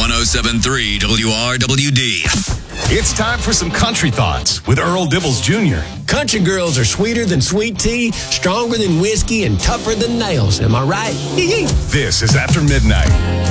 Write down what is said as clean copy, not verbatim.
1073 WRWD. It's time for some country thoughts with Earl Dibbles Jr. Country girls are sweeter than sweet tea, stronger than whiskey, and tougher than nails. Am I right? This is After Midnight.